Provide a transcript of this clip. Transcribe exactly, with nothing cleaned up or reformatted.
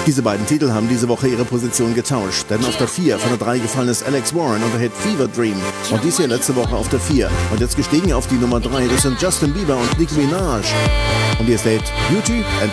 Diese beiden Titel haben diese Woche ihre Position getauscht, denn auf der vier von der drei gefallen ist Alex Warren und der Hit Fever Dream und dies hier letzte Woche auf der vier und jetzt gestiegen auf die Nummer drei, das sind Justin Bieber und Nicki Minaj und hier ist der Hit Beauty and